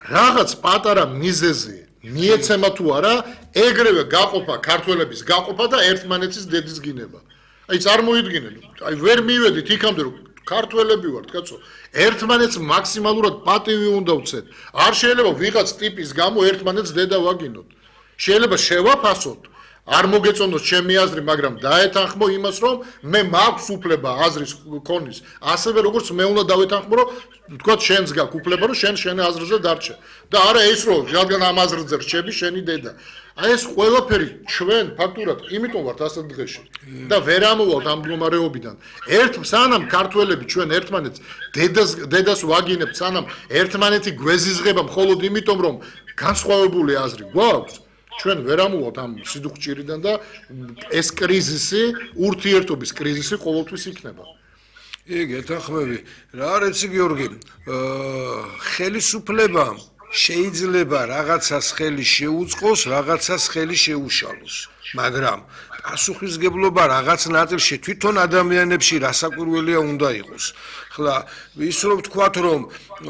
რაღაც პატარა მიზეზი მიეცემა თუ არა, ეგრევე გაყოფა ქართველების გაყოფა და ერთმანეთის დედის გინება. აი წარმოიდგინეთ, აი ვერ მივედით იქამდე რომ ქართველები ვართ, კაცო. ერთმანეთს მაქსიმალურად პატივი უნდა ვცეთ. არ შეიძლება ვიღაც ტიპის გამო ერთმანეთს დედა ვაგინოთ. შეიძლება შევაფასოთ. არ მოგეწონოს ჩემი აზრი, მაგრამ დაეთანხმო იმას, რომ მე მაქვს უფლება აზრის ქონის, ასევე როგორც მე უნდა დავეთანხმო, რომ თქვა შენს გაქვს უფლება, რომ შენ აზრზე დარჩე. და არა ეს რომ რადგან ამ აზრზე რჩები შენი დედა. აი ეს ყველაფერი ჩვენ ფაქტურად იმიტომ ვართ ასეთ დღეში და ვერ ამოვალთ ამ მდგომარეობიდან. სანამ ქართველები ჩვენ ერთმანეთს დედას ვაგინებთ, სანამ ერთმანეთი გვეზიზღება მხოლოდ იმიტომ, რომ განსხვავებული აზრი გვაქვს. ჩვენ ვერ ამოვალთ ამ სიდუხჭირიდან და ეს კრიზისი, ურთიერთობის კრიზისი ყოველთვის იქნება. იგი ეთანხმები. რა არის გიორგი? ხელისუფლებამ შეიძლება რაღაცას ხელი შეუწყოს, რაღაცას ხელი შეუშალოს. მაგრამ პასუხისგებლობა რაღაც ნაწილში თვითონ ადამიანებში რასაკვირველია უნდა იყოს. ხლა ის რომ ვთქვათ, რომ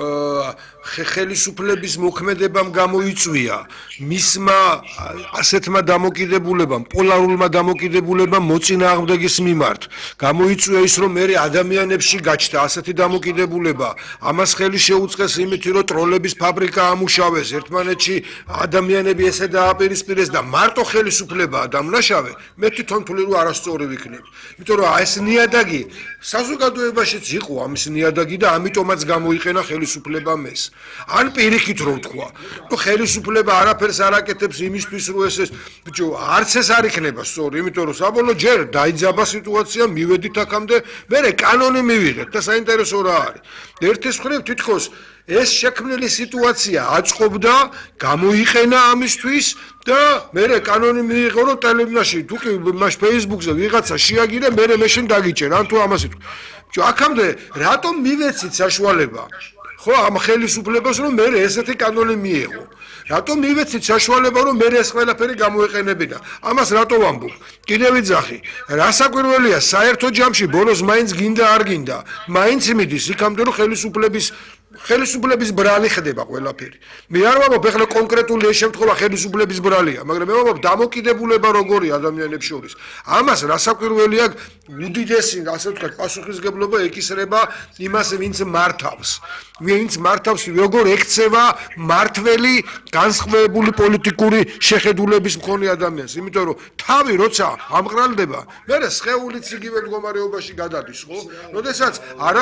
ხელისუფლების მოქმედებამ გამოიწვია მისმა ასეთმა დამოკიდებულებამ, პოლარულმა დამოკიდებულებამ მოწინააღმდეგის მიმართ. გამოიწვია ის, რომ მე ადამიანებში გაჩნდა ასეთი დამოკიდებულება, ამას ხელი შეუწყეს იმით, რომ ტროლების ფაბრიკა ამუშავეს, ერთმანეთში ადამიანები ესე დააპირისპირეს და მარტო ხელისუფლებაა დამნაშავე, მე თვითონ თვლი რომ არასწორი ვიქნები. იმიტომ რომ ეს ნიადაგი საზოგადოებაშიც იყო ამის ნიადაგი და ამიტომაც გამოიყენა ხელისუფლებამ ეს. ან პირიქით რომ ვთქვა, რომ ხელისუფლება არაფერს არ აკეთებს იმისთვის, რომ ეს ბიჭო, არც ეს არ იქნება სწორი, იმიტომ რომ საბოლოო ჯერ დაიძაბა სიტუაცია, მივედით აქამდე, მერე კანონი მივიღეთ და საინტერესო რა არის. ერთის მხრივ თითქოს ეს შექმნილი სიტუაცია აწყობდა, გამოიყენა ამისთვის და მერე კანონი მიიღო, რომ ტელევიზიაში თუ კი მას Facebook-ზე ვიღაცა შეაგირე, მერე მე შენ დაგიჭერ, ან თუ ამას იტყვი. ბიჭო, აქამდე რატომ მივეცით საშუალება? ხო, ამ ხელისუფლებას რომ მე ესეთი კანონი მიიღო. რატომ მივეცით საშუალება რომ მე ეს ყველაფერი გამოეყენებინა? ამას რატო ვამბობ? კიდევ ვიძახი, რასაკვირველია, საერთო ჯამში ბოლოს მაინც გინდა არ გინდა, მაინც მიდის იქამდე რომ ხელისუფლების ბრალი ხდება ყველაფერი. მე არ ვამბობ ეხლა კონკრეტული ეს შემთხვევა ხელისუფლების ბრალია, მაგრამ მე ვამბობ დამოკიდებულება როგორი ადამიანებს შორის. ამას რასაკვირველია, უდიდესი, ასე ვთქვათ, პასუხისგებლობა ეკისრება იმას, ვინც მართავს. ვინც მართავს, როგორ ექცევა მართველი განსხვავებული პოლიტიკური შეხედულების მქონე ადამიანს. იმიტომ რომ თავი როცა ამყრალდება, მე სხეულიც იგივე მდგომარეობაში გადადის, ხო? როდესაც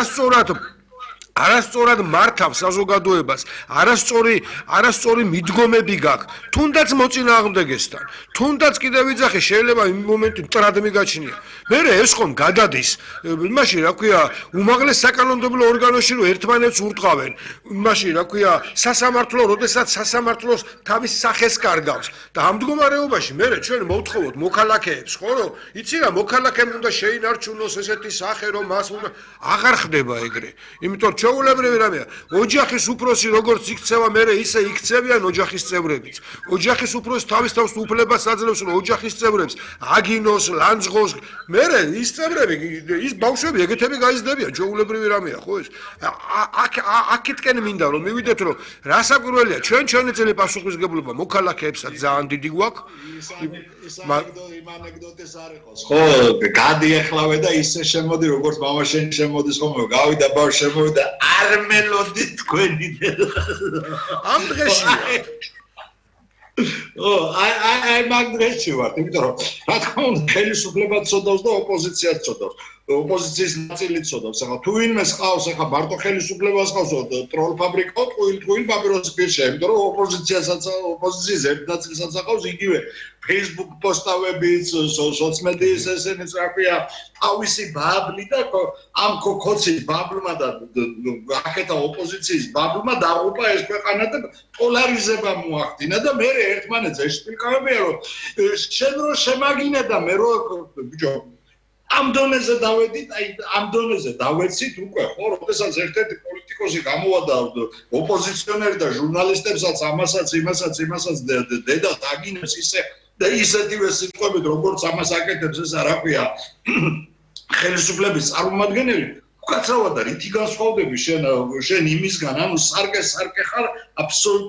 არასწორად მართავს საზოგადოებას, არასწორი მიდგომები გაქვს, თუნდაც მოწინააღმდეგესთან, თუნდაც კიდევ ვიძახი, შეიძლება იმ მომენტში მტრად მიგაჩნია. მერე ეს ხომ გადადის, იმაში რა ქვია, უმაღლეს საკანონმდებლო ორგანოში რომ ერთმანეთს ურტყავენ, იმაში რა ქვია, სასამართლო, როდესაც სასამართლოს თავის სახეს კარგავს და ამ მდგომარეობაში მერე ჩვენ მოვთხოვოთ მოქალაქეებს, ხო, რომ იცი რა, მოქალაქემ უნდა შეინარჩუნოს ესეთი სახე, რომ მას უნდა აღარ ხდება ეგრე. იმიტომ ჩვეულებრივი რამეა, ოჯახის უფროსი როგორც იქცევა, მერე ისე იქცევიან ოჯახის წევრებიც. ოჯახის უფროსი თავის უფლებას აძლევს, რომ ოჯახის წევრებს აგინოს, ლანძღოს, მერე ის წევრები, ის ბავშვები ეგეთები გაიზრდებიან, ჩვეულებრივი რამეა, ხო ეს? აქეთკენ მინდა რომ მივიდეთ, რომ რასაკვირველია, ჩვენი წელი პასუხისგებლობა მოქალაქეებსაც ძალიან დიდი გვაქვს. იმ ანეკდოტეს არ იყოს. ხო, გადიეხლავე და ისე შემოდი, როგორც მამაშენი შემოდის ხოლმე, გავიდა ბავშვი შემოვიდა, არ მელოდი თქვენი დედა. ამ დღეში აი მაგ დღეში ვარ, იმიტომ რომ რა თქმა უნდა ხელისუფლებაც ცოდავს და ოპოზიციაც ცოდავს. ოპოზიციის ნაწილიც ცოდავს. ახლა თუ ვინმეს ყავს, ახლა მარტო ხელისუფლებას ყავს ტროლ ფაბრიკა, ტყუილ პაპიროსის პირშე, იმიტომ რომ ოპოზიციის ერთ ნაწილსაც ყავს იგივე Facebook პოსტავებიც, სოციმედიის ესენიც რა ქვია, თავისი ბაბლი და ამ კოცის ბაბლმა და აქეთა ოპოზიციის ბაბლმა დაღუპა ეს ქვეყანა და პოლარიზება მოახდინა და მე ერთმანეთს ეშპილკავებია რომ შენ რო შემაგინე და მე რო ბიჭო ამ დონეზე დავედით, აი ამ დონეზე დავეცით უკვე, ხო, როდესაც ერთ-ერთი პოლიტიკოსი გამოვადა ოპოზიციონერი და ჟურნალისტებსაც იმასაც დედა დაგინებს ისე და ისეთივე სიტყვებით, როგორც ამას აკეთებს ეს რა ქვია, ხელისუფლების წარმომადგენელი, უკაცრავად და რითი განსხვავდები შენ იმისგან, ანუ სარკე ხარ აბსოლუტურად